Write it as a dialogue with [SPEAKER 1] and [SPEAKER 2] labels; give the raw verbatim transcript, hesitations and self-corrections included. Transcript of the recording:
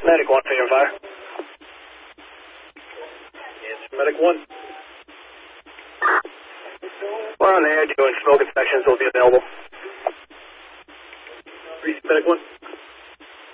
[SPEAKER 1] Medic one, Fusion Fire. Yes, Medic one. We're on the air doing smoke inspections. Will be available. Medic one.